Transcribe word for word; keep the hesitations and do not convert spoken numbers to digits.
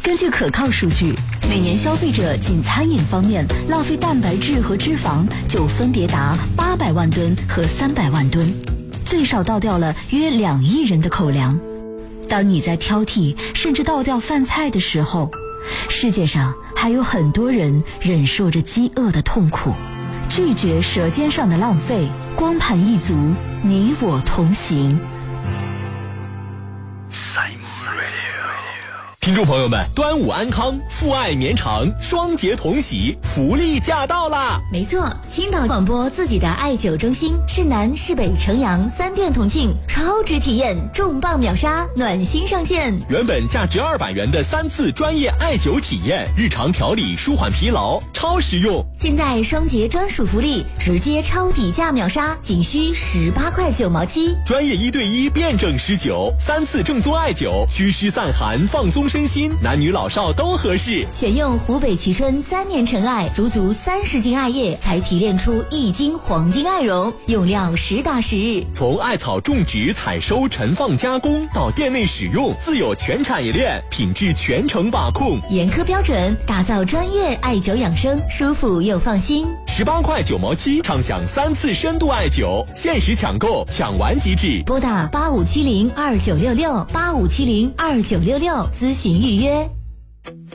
根据可靠数据，每年消费者仅餐饮方面浪费蛋白质和脂肪就分别达八百万吨和三百万吨，最少倒掉了约两亿人的口粮。当你在挑剔甚至倒掉饭菜的时候，世界上还有很多人忍受着饥饿的痛苦。拒绝舌尖上的浪费，光盘一族，你我同行。 听众朋友们，端午安康，父爱绵长，双节同喜，福利驾到啦！ 没错，青岛广播自己的艾灸中心，市南、市北、城阳三店同庆，超值体验，重磅秒杀，暖心上线。 原本价值二百元的三次专业艾灸体验，日常调理舒缓疲劳，超实用。 现在双节专属福利，直接超底价秒杀，仅需十八块九毛七。 专业一对一辩证施灸，三次正宗艾灸，祛湿散寒，放松身心，男女老少都合适。 选用湖北蕲春三年陈艾，足足三十斤艾叶才提炼出一斤黄金艾绒，用料实打实。 从艾草种植、采收、陈放、加工到店内使用，自有全产业链，品质全程把控， 严苛标准，打造专业艾灸养生，舒服又放心。 十八块九毛七，畅享三次深度艾灸，限时抢购，抢完即止。 拨打八五七零二九六六八五七零二九六六咨询预约。